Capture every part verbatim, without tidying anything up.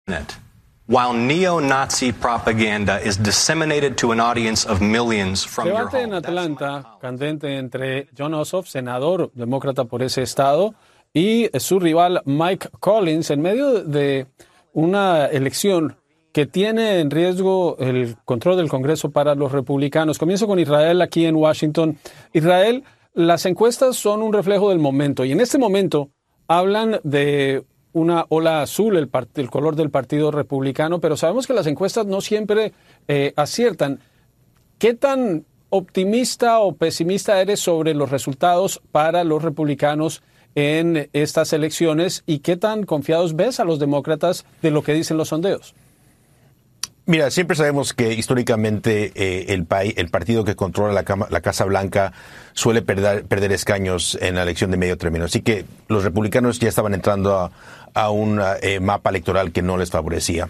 While neo-Nazi propaganda is disseminated to an audience of millions from your Debate en home. Atlanta, candente entre Jon Ossoff, senador demócrata por ese estado, y su rival Mike Collins, en medio de una elección que tiene en riesgo el control del Congreso para los republicanos. Comienzo con Israel aquí en Washington. Israel, las encuestas son un reflejo del momento y en este momento hablan de una ola azul, el, part- el color del Partido Republicano, pero sabemos que las encuestas no siempre eh, aciertan. ¿Qué tan optimista o pesimista eres sobre los resultados para los republicanos en estas elecciones y qué tan confiados ves a los demócratas de lo que dicen los sondeos? Mira, siempre sabemos que históricamente eh, el, país, el partido que controla la, Cama, la Casa Blanca suele perder, perder escaños en la elección de medio término. Así que los republicanos ya estaban entrando a, a un eh, mapa electoral que no les favorecía.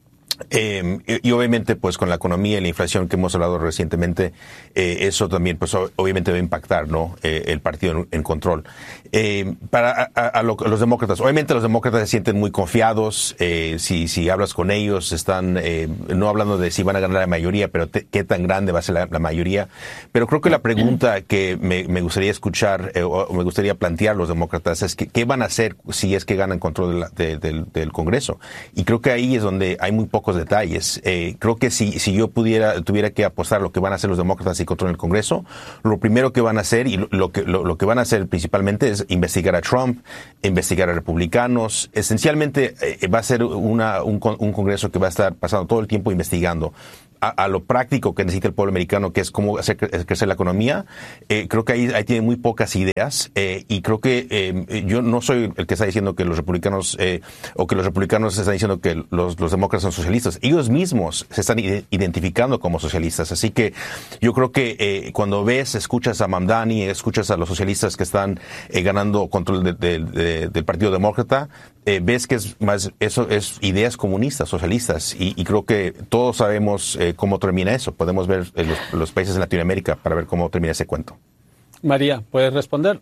Eh, y, y obviamente, pues con la economía y la inflación que hemos hablado recientemente, eh, eso también, pues obviamente va a impactar, ¿no? Eh, el partido en, en control. Eh, para a, a, lo, a los demócratas, obviamente los demócratas se sienten muy confiados. Eh, si si hablas con ellos, están eh, no hablando de si van a ganar la mayoría, pero te, qué tan grande va a ser la, la mayoría. Pero creo que la pregunta que me, me gustaría escuchar eh, o me gustaría plantear a los demócratas es que qué van a hacer si es que ganan control de la, de, del, del Congreso. Y creo que ahí es donde hay muy pocos detalles. Eh, creo que si, si yo pudiera, tuviera que apostar lo que van a hacer los demócratas si controlan el Congreso, lo primero que van a hacer y lo, lo que, lo, lo que van a hacer principalmente es investigar a Trump, investigar a republicanos. Esencialmente eh, va a ser una, un, un Congreso que va a estar pasando todo el tiempo investigando a, a lo práctico que necesita el pueblo americano, que es cómo hacer crecer la economía. Eh, creo que ahí, ahí tienen muy pocas ideas eh, y creo que eh, yo no soy el que está diciendo que los republicanos eh, o que los republicanos están diciendo que los, los demócratas son socialistas. Ellos mismos se están identificando como socialistas. Así que yo creo que eh, cuando ves, escuchas a Mamdani, escuchas a los socialistas que están eh, ganando control de, de, de, del Partido Demócrata, eh, ves que es más eso es ideas comunistas, socialistas. Y, y creo que todos sabemos eh, cómo termina eso. Podemos ver eh, los, los países de Latinoamérica para ver cómo termina ese cuento. María, ¿puedes responder?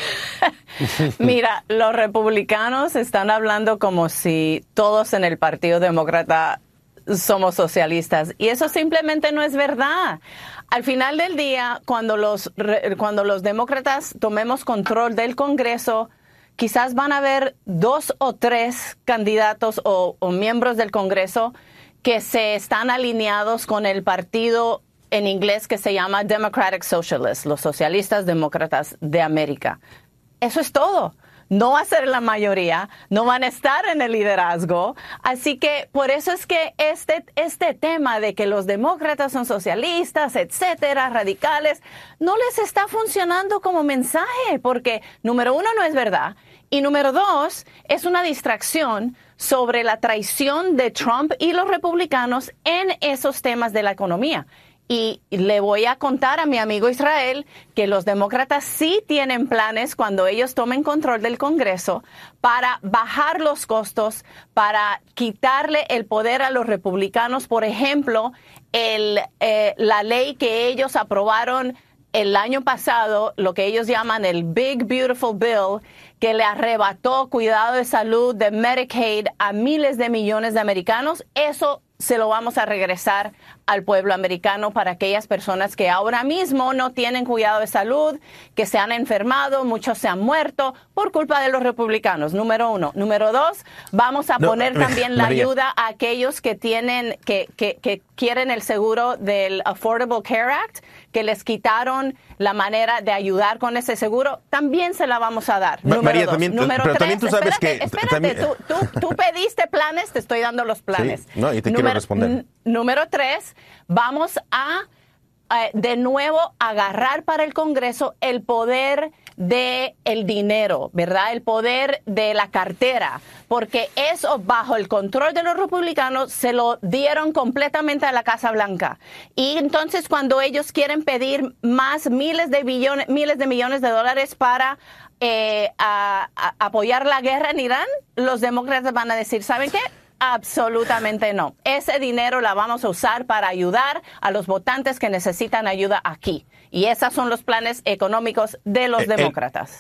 Mira, los republicanos están hablando como si todos en el Partido Demócrata somos socialistas y eso simplemente no es verdad. Al final del día, cuando los cuando los demócratas tomemos control del Congreso, quizás van a haber dos o tres candidatos o, o miembros del Congreso que se están alineados con el partido en inglés que se llama Democratic Socialists, los socialistas demócratas de América. Eso es todo. No va a ser la mayoría, no van a estar en el liderazgo. Así que por eso es que este, este tema de que los demócratas son socialistas, etcétera, radicales, no les está funcionando como mensaje, porque número uno no es verdad. Y número dos, es una distracción sobre la traición de Trump y los republicanos en esos temas de la economía. Y le voy a contar a mi amigo Israel que los demócratas sí tienen planes cuando ellos tomen control del Congreso para bajar los costos, para quitarle el poder a los republicanos. Por ejemplo, el, eh, la ley que ellos aprobaron el año pasado, lo que ellos llaman el Big Beautiful Bill, que le arrebató cuidado de salud de Medicaid a miles de millones de americanos, eso se lo vamos a regresar al pueblo americano para aquellas personas que ahora mismo no tienen cuidado de salud, que se han enfermado, muchos se han muerto por culpa de los republicanos, número uno. Número dos, vamos a no, poner también la María. ayuda a aquellos que tienen, que, que, que quieren el seguro del Affordable Care Act, que les quitaron la manera de ayudar con ese seguro, también se la vamos a dar. Ma- Número María, dos. también, Número pero tres, también tú sabes espérate, que espérate, también, tú, tú, tú pediste planes, te estoy dando los planes. Sí, no, y te quiero responder. n- Número tres, vamos a eh, de nuevo agarrar para el Congreso el poder de el dinero, ¿verdad? El poder de la cartera, porque eso bajo el control de los republicanos se lo dieron completamente a la Casa Blanca. Y entonces cuando ellos quieren pedir más miles de billones, miles de millones de dólares para eh, a, a apoyar la guerra en Irán, los demócratas van a decir, ¿saben qué? Absolutamente no. Ese dinero la vamos a usar para ayudar a los votantes que necesitan ayuda aquí. Y esos son los planes económicos de los El- demócratas.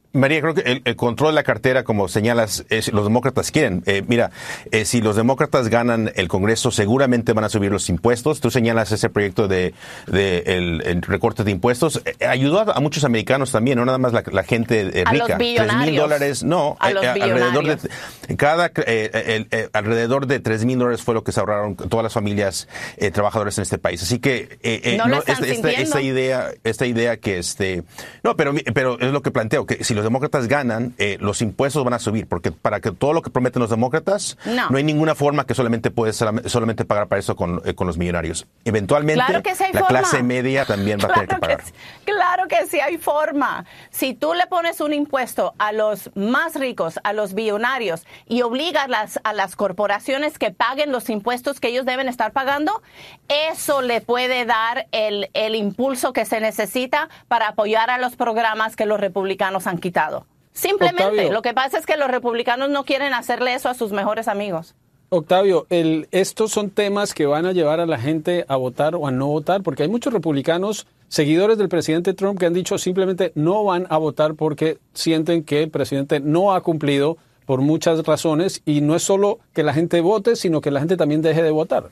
María, creo que el, el control de la cartera, como señalas, es, los demócratas quieren. Eh, mira, eh, si los demócratas ganan el Congreso, seguramente van a subir los impuestos. Tú señalas ese proyecto de, de el, el recorte de impuestos. Eh, ayudó a, a muchos americanos también, no nada más la, la gente eh, rica. A los billonarios. Tres mil dólares, no. A los eh, alrededor billonarios. de cada eh, el, eh, alrededor de tres mil dólares fue lo que se ahorraron todas las familias eh, trabajadoras en este país. Así que eh, eh, no no, lo están esta, esta, esta idea, esta idea que este, no, pero pero es lo que planteo, que si los demócratas ganan, eh, los impuestos van a subir, porque para que todo lo que prometen los demócratas, no, no hay ninguna forma que solamente puedes solamente pagar para eso con, eh, con los millonarios. Eventualmente, claro que sí hay la forma. clase media también va claro a tener que pagar. Que, claro que sí hay forma. Si tú le pones un impuesto a los más ricos, a los billonarios, y obligas a las, a las corporaciones que paguen los impuestos que ellos deben estar pagando, eso le puede dar el, el impulso que se necesita para apoyar a los programas que los republicanos han quitado. Simplemente, Octavio, lo que pasa es que los republicanos no quieren hacerle eso a sus mejores amigos. Octavio, el, estos son temas que van a llevar a la gente a votar o a no votar, porque hay muchos republicanos, seguidores del presidente Trump, que han dicho simplemente no van a votar porque sienten que el presidente no ha cumplido por muchas razones, y no es solo que la gente vote, sino que la gente también deje de votar.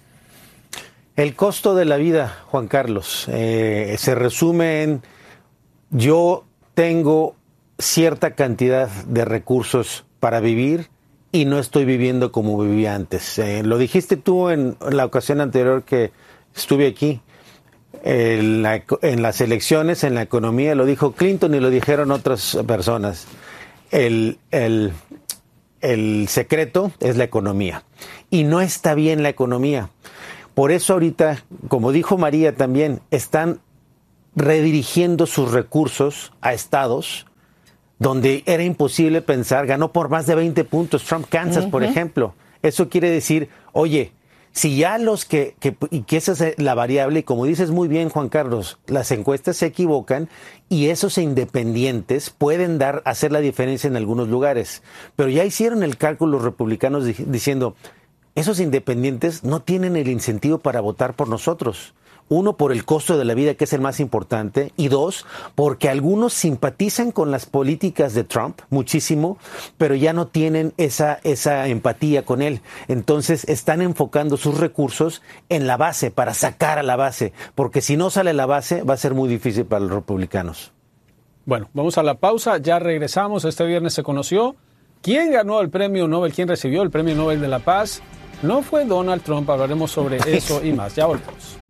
El costo de la vida, Juan Carlos, eh, se resume en: yo tengo cierta cantidad de recursos para vivir y no estoy viviendo como vivía antes. Eh, lo dijiste tú en la ocasión anterior que estuve aquí. En, la, en las elecciones, en la economía, lo dijo Clinton y lo dijeron otras personas. El, el, el secreto es la economía. Y no está bien la economía. Por eso ahorita, como dijo María también, están redirigiendo sus recursos a estados donde era imposible pensar. Ganó por más de veinte puntos Trump, Kansas, uh-huh. por ejemplo. Eso quiere decir, oye, si ya los que, que, y que esa es la variable, y como dices muy bien, Juan Carlos, las encuestas se equivocan y esos independientes pueden dar, hacer la diferencia en algunos lugares. Pero ya hicieron el cálculo los republicanos diciendo, esos independientes no tienen el incentivo para votar por nosotros. Uno, por el costo de la vida, que es el más importante. Y dos, porque algunos simpatizan con las políticas de Trump muchísimo, pero ya no tienen esa, esa empatía con él. Entonces están enfocando sus recursos en la base, para sacar a la base. Porque si no sale la base, va a ser muy difícil para los republicanos. Bueno, vamos a la pausa. Ya regresamos. Este viernes se conoció quién ganó el premio Nobel, quién recibió el premio Nobel de la Paz. No fue Donald Trump. Hablaremos sobre eso y más. Ya volvemos.